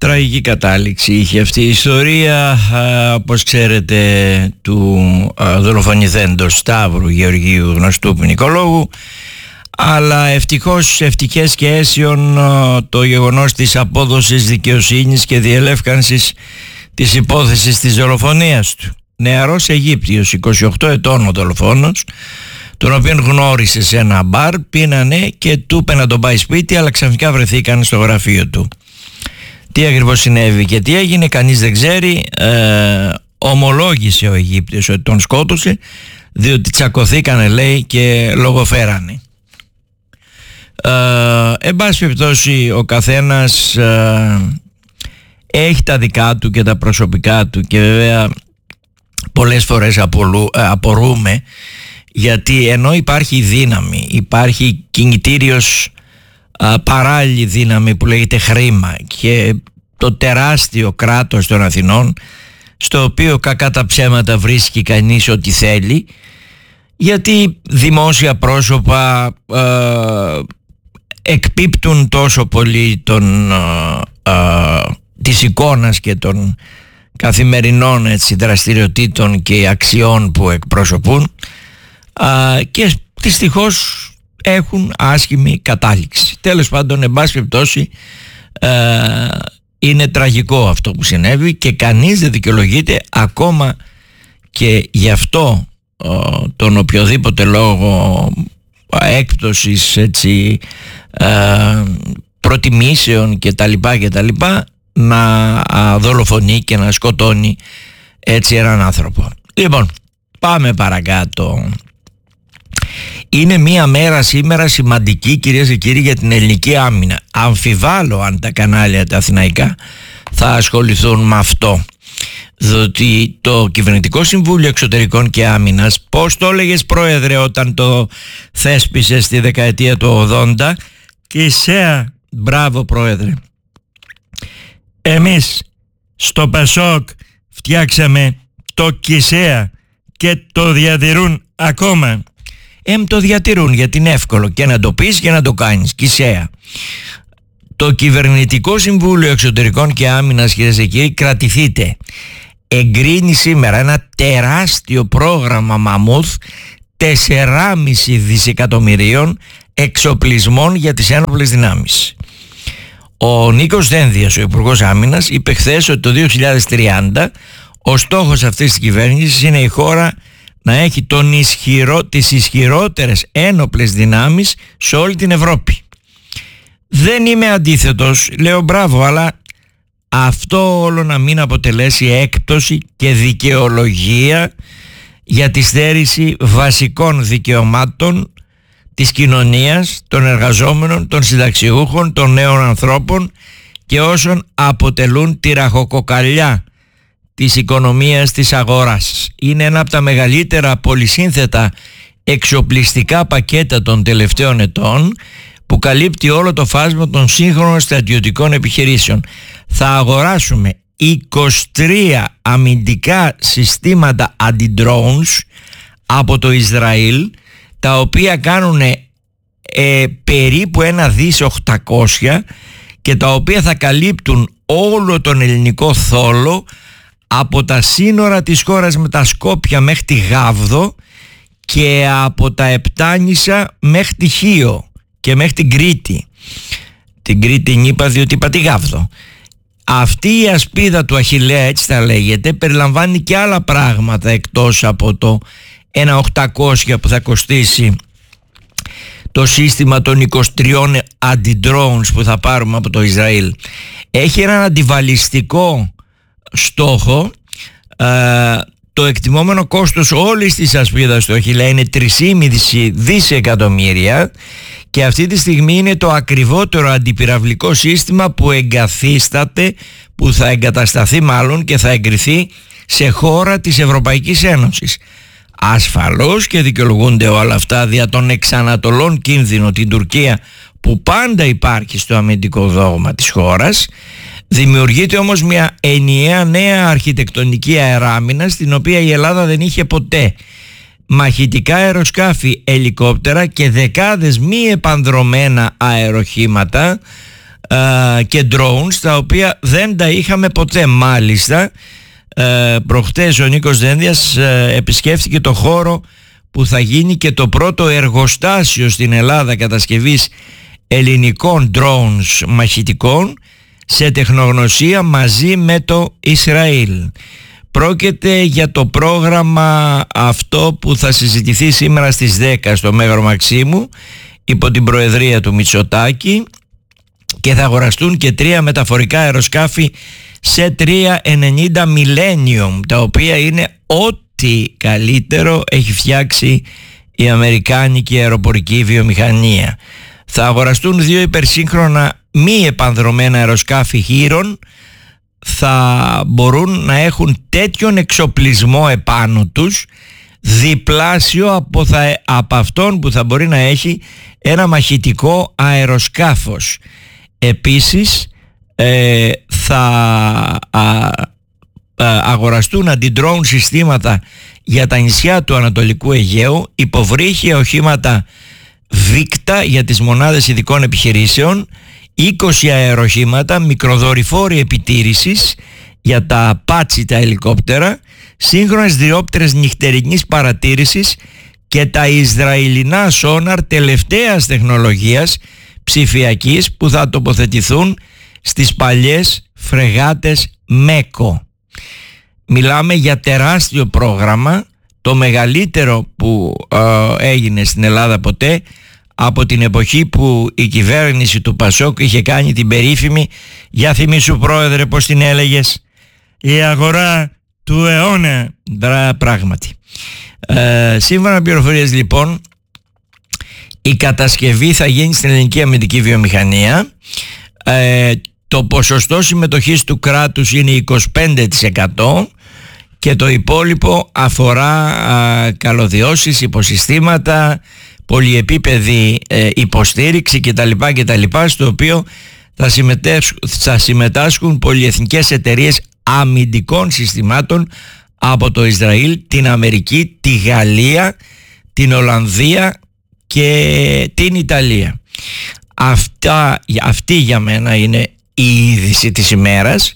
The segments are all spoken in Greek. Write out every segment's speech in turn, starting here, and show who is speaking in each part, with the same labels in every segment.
Speaker 1: Τραγική κατάληξη είχε αυτή η ιστορία, όπως ξέρετε, του δολοφονηθέντος Σταύρου Γεωργίου, γνωστού ποινικολόγου, αλλά ευτυχές και αίσιον το γεγονός της απόδοσης δικαιοσύνης και διελεύκανσης της υπόθεσης της δολοφονίας του. Νεαρός Αιγύπτιος, 28 ετών ο δολοφόνος, τον οποίον γνώρισε σε ένα μπαρ, πίνανε και του είπε να τον πάει σπίτι, αλλά ξαφνικά βρεθήκαν στο γραφείο του. Τι ακριβώς συνέβη και τι έγινε κανείς δεν ξέρει. Ομολόγησε ο Αιγύπτιος ότι τον σκότωσε, διότι τσακωθήκανε, λέει, και λογοφέρανε. Εν πάση περιπτώσει, ο καθένας έχει τα δικά του και τα προσωπικά του, και βέβαια πολλές φορές απορούμε, γιατί ενώ υπάρχει δύναμη, υπάρχει κινητήριος παράλληλη δύναμη που λέγεται χρήμα, και το τεράστιο κράτος των Αθηνών, στο οποίο κακά τα ψέματα βρίσκει κανείς ό,τι θέλει, γιατί δημόσια πρόσωπα εκπίπτουν τόσο πολύ της εικόνας και των καθημερινών, έτσι, δραστηριοτήτων και αξιών που εκπροσωπούν, και δυστυχώς έχουν άσχημη κατάληξη. Τέλος πάντων, εν πάση περιπτώσει, είναι τραγικό αυτό που συνέβη και κανείς δεν δικαιολογείται, ακόμα και γι' αυτό τον οποιοδήποτε λόγο έκπτωσης, έτσι, προτιμήσεων και τα λοιπά, να δολοφονεί και να σκοτώνει έτσι έναν άνθρωπο. Λοιπόν, πάμε παρακάτω. Είναι μια μέρα σήμερα σημαντική, κυρίες και κύριοι, για την ελληνική άμυνα. Αμφιβάλλω αν τα κανάλια τα αθηναϊκά θα ασχοληθούν με αυτό, διότι το Κυβερνητικό Συμβούλιο Εξωτερικών και Άμυνας, πώς το έλεγες, πρόεδρε, όταν το θέσπισε στη δεκαετία του 80, Κισέα, μπράβο πρόεδρε, εμείς στο ΠΑΣΟΚ φτιάξαμε το Κισέα και το διατηρούν ακόμα. Το διατηρούν γιατί είναι εύκολο και να το πεις και να το κάνεις. Κισέα. Το Κυβερνητικό Συμβούλιο Εξωτερικών και Άμυνας, κυρίες και κύριοι, κρατηθείτε, εγκρίνει σήμερα ένα τεράστιο πρόγραμμα μαμούθ 4,5 δισεκατομμυρίων εξοπλισμών για τις ένοπλες δυνάμεις. Ο Νίκος Δένδιας, ο Υπουργός Άμυνας, είπε χθες ότι το 2030 ο στόχος αυτής της κυβέρνησης είναι η χώρα να έχει τις ισχυρότερες ένοπλες δυνάμεις σε όλη την Ευρώπη. Δεν είμαι αντίθετος, λέω μπράβο, αλλά αυτό όλο να μην αποτελέσει έκπτωση και δικαιολογία για τη στέρηση βασικών δικαιωμάτων της κοινωνίας, των εργαζόμενων, των συνταξιούχων, των νέων ανθρώπων και όσων αποτελούν τη ραχοκοκαλιά της οικονομίας της αγοράς. Είναι ένα από τα μεγαλύτερα πολυσύνθετα εξοπλιστικά πακέτα των τελευταίων ετών, που καλύπτει όλο το φάσμα των σύγχρονων στρατιωτικών επιχειρήσεων. Θα αγοράσουμε 23 αμυντικά συστήματα αντι-drones από το Ισραήλ, τα οποία κάνουν περίπου 1.800.000 και τα οποία θα καλύπτουν όλο τον ελληνικό θόλο, από τα σύνορα της χώρας με τα Σκόπια μέχρι τη Γάβδο και από τα Επτάνησα μέχρι τη Χίο και μέχρι την Κρήτη. Την Κρήτη είπα διότι είπα τη Γάβδο. Αυτή η ασπίδα του Αχιλλέα, έτσι θα λέγεται, περιλαμβάνει και άλλα πράγματα εκτός από το 1.800.000 που θα κοστίσει το σύστημα των 23 αντι-drones που θα πάρουμε από το Ισραήλ. Έχει έναν αντιβαλιστικό στόχο. Το εκτιμόμενο κόστος όλης της ασπίδας του Αχιλλέα είναι 3,5 δισεκατομμύρια και αυτή τη στιγμή είναι το ακριβότερο αντιπυραυλικό σύστημα που εγκαθίσταται, που θα εγκατασταθεί μάλλον και θα εγκριθεί σε χώρα της Ευρωπαϊκής Ένωσης. Ασφαλώς και δικαιολογούνται όλα αυτά δια των εξανατολών κίνδυνο, την Τουρκία, που πάντα υπάρχει στο αμυντικό δόγμα της χώρας. Δημιουργείται όμως μια ενιαία νέα αρχιτεκτονική αεράμυνας, την οποία η Ελλάδα δεν είχε ποτέ. Μαχητικά αεροσκάφη, ελικόπτερα και δεκάδες μη επανδρομένα αεροχήματα και drones, τα οποία δεν τα είχαμε ποτέ. Μάλιστα προχτές ο Νίκος Δένδιας επισκέφθηκε το χώρο που θα γίνει και το πρώτο εργοστάσιο στην Ελλάδα κατασκευής ελληνικών drones μαχητικών σε τεχνογνωσία μαζί με το Ισραήλ. Πρόκειται για το πρόγραμμα αυτό που θα συζητηθεί σήμερα στις 10 στο Μέγαρο Μαξίμου υπό την προεδρία του Μητσοτάκη, και θα αγοραστούν και 3 μεταφορικά αεροσκάφη σε 390 Millennium, τα οποία είναι ό,τι καλύτερο έχει φτιάξει η αμερικάνικη αεροπορική βιομηχανία. Θα αγοραστούν 2 υπερσύγχρονα μη επανδρωμένα αεροσκάφη Χείρον. Θα μπορούν να έχουν τέτοιον εξοπλισμό επάνω τους, διπλάσιο από αυτόν που θα μπορεί να έχει ένα μαχητικό αεροσκάφος. Επίσης θα αγοραστούν αντι-drone συστήματα για τα νησιά του Ανατολικού Αιγαίου, υποβρύχια οχήματα Βίκτα για τις μονάδες ειδικών επιχειρήσεων, 20 αεροχήματα, μικροδορυφόροι επιτήρησης για τα Apache τα ελικόπτερα, σύγχρονες διόπτερες νυχτερινής παρατήρησης και τα Ισραηλινά σόναρ τελευταίας τεχνολογίας ψηφιακής που θα τοποθετηθούν στις παλιές φρεγάτες Μέκο. Μιλάμε για τεράστιο πρόγραμμα, το μεγαλύτερο που έγινε στην Ελλάδα ποτέ, από την εποχή που η κυβέρνηση του Πασόκ είχε κάνει την περίφημη, για θυμίσου πρόεδρε πως την έλεγες, η αγορά του αιώνα. Πράγματι. Σύμφωνα με πληροφορίες λοιπόν, η κατασκευή θα γίνει στην ελληνική αμυντική βιομηχανία. Το ποσοστό συμμετοχής του κράτους είναι 25% και το υπόλοιπο αφορά καλωδιώσεις, υποσυστήματα, πολυεπίπεδη υποστήριξη κτλ, στο οποίο θα συμμετάσχουν πολυεθνικές εταιρείες αμυντικών συστημάτων από το Ισραήλ, την Αμερική, τη Γαλλία, την Ολλανδία και την Ιταλία. Αυτή για μένα είναι η είδηση της ημέρας,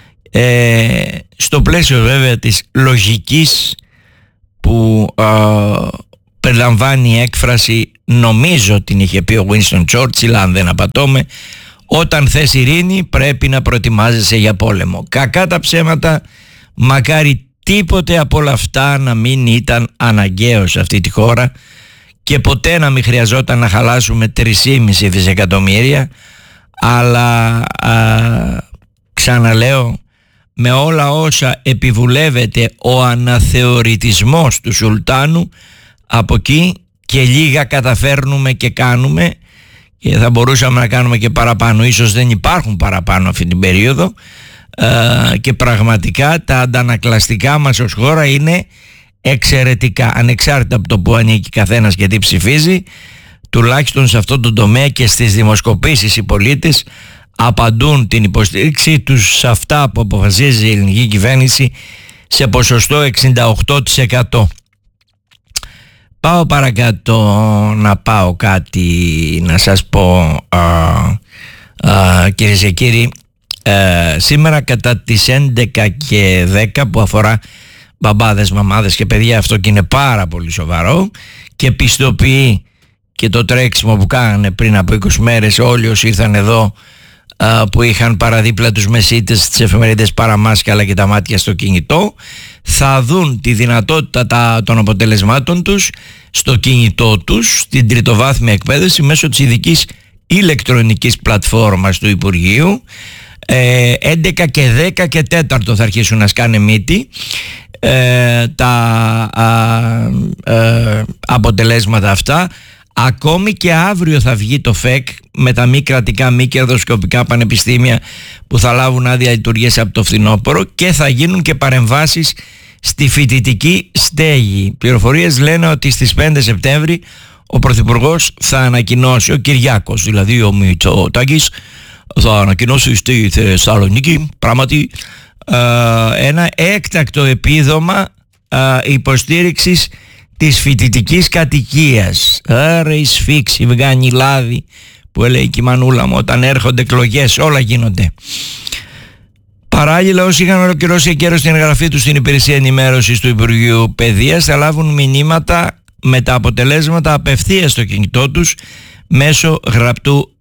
Speaker 1: στο πλαίσιο βέβαια της λογικής που περιλαμβάνει η έκφραση, νομίζω την είχε πει ο Winston Churchill αν δεν απατώμε, όταν θες ειρήνη πρέπει να προετοιμάζεσαι για πόλεμο. Κακά τα ψέματα, μακάρι τίποτε από όλα αυτά να μην ήταν αναγκαίο σε αυτή τη χώρα και ποτέ να μην χρειαζόταν να χαλάσουμε 3,5 δισεκατομμύρια, αλλά ξαναλέω, με όλα όσα επιβουλεύεται ο αναθεωρητισμός του Σουλτάνου, από εκεί και λίγα καταφέρνουμε και κάνουμε, και θα μπορούσαμε να κάνουμε και παραπάνω, ίσως δεν υπάρχουν παραπάνω αυτή την περίοδο, και πραγματικά τα αντανακλαστικά μας ως χώρα είναι εξαιρετικά, ανεξάρτητα από το που ανήκει καθένας και τι ψηφίζει. Τουλάχιστον σε αυτό το τομέα και στις δημοσκοπήσεις οι πολίτες απαντούν την υποστήριξή τους σε αυτά που αποφασίζει η ελληνική κυβέρνηση σε ποσοστό 68%. Πάω παρακάτω να πάω κάτι να σας πω, κυρίες και κύριοι. Σήμερα κατά τις 11 και 10 που αφορά μπαμπάδες, μαμάδες και παιδιά, αυτό και είναι πάρα πολύ σοβαρό και πιστοποιεί και το τρέξιμο που κάνανε πριν από 20 μέρες όλοι όσοι ήρθαν εδώ, που είχαν παραδίπλα τους μεσίτες τις εφημερίδες Παραμάσκα αλλά και τα μάτια στο κινητό, θα δουν τη δυνατότητα των αποτελεσμάτων τους στο κινητό τους στην τριτοβάθμια εκπαίδευση μέσω της ειδικής ηλεκτρονικής πλατφόρμας του Υπουργείου. 11 και 10 και 4 θα αρχίσουν να σκάνε μύτη τα αποτελέσματα αυτά. Ακόμη και αύριο θα βγει το ΦΕΚ με τα μη κρατικά, μη κερδοσκοπικά πανεπιστήμια που θα λάβουν άδεια λειτουργίας από το φθινόπωρο και θα γίνουν και παρεμβάσεις στη φοιτητική στέγη. Πληροφορίες λένε ότι στις 5 Σεπτέμβρη ο Πρωθυπουργός θα ανακοινώσει, ο Κυριάκος δηλαδή, ο Μητσοτάκης, θα ανακοινώσει στη Θεσσαλονίκη πράγματι ένα έκτακτο επίδομα υποστήριξης της φοιτητικής κατοικίας. Άρα η σφίξη βγάνει λάδι που έλεγε και η μανούλα μου, όταν έρχονται εκλογές όλα γίνονται. Παράλληλα, όσοι είχαν ολοκληρώσει εκαίρως την εγγραφή τους στην υπηρεσία ενημέρωσης του Υπουργείου Παιδείας θα λάβουν μηνύματα με τα αποτελέσματα απευθείας στο κινητό τους μέσω γραπτού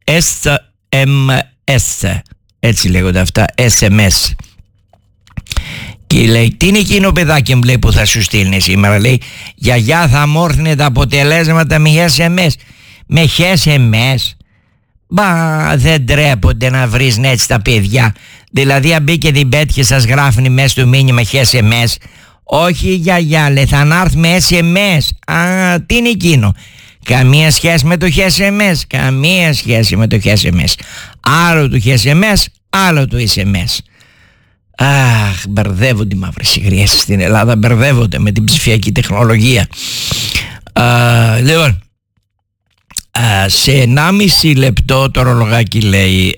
Speaker 1: SMS. Έτσι λέγονται αυτά, SMS. Και λέει, τι είναι εκείνο παιδάκι μου, λέει, που θα σου στείλνε σήμερα? Λέει, γιαγιά, θα μου έρθουν τα αποτελέσματα με SMS. Με SMS? Μπα, δεν τρέπονται να βρεις έτσι τα παιδιά. Δηλαδή αν μπήκε την πέτυχε σας γράφουν μέσα στο μήνυμα SMS. Όχι γιαγιά, λέει, θα να έρθει με SMS. Α, τι είναι εκείνο? Καμία σχέση με το SMS. Καμία σχέση με το SMS. Άλλο το SMS, άλλο το SMS. Αχ, μπερδεύονται οι μαύρες υγρίες στην Ελλάδα, μπερδεύονται με την ψηφιακή τεχνολογία. Λοιπόν, σε 1,5 λεπτό το ρολογάκι λέει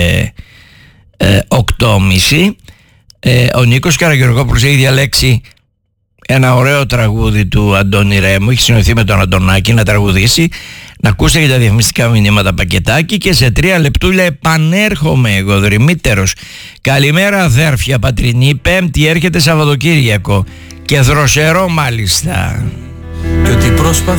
Speaker 1: 8,5. Ο Νίκος Καραγεωργόπουλος έχει διαλέξει ένα ωραίο τραγούδι του Αντώνη Ρέμου. Έχει συνοηθεί με τον Αντωνάκη να τραγουδήσει. Να ακούσετε για τα διαφημιστικά μηνύματα πακετάκι. Και σε 3 λεπτούλια επανέρχομαι εγώ, Δρυμύτερος. Καλημέρα αδέρφια πατρινή. Πέμπτη έρχεται Σαββατοκύριακο και δροσερό μάλιστα.
Speaker 2: Και ότι προσπαθεί